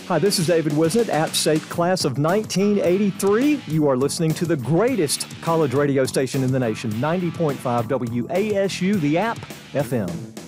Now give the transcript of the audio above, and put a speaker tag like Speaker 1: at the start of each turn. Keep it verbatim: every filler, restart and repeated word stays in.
Speaker 1: Hi, this is David Wisnett, App State class of nineteen eighty-three. You are listening to the greatest college radio station in the nation, ninety point five W A S U, the App F M.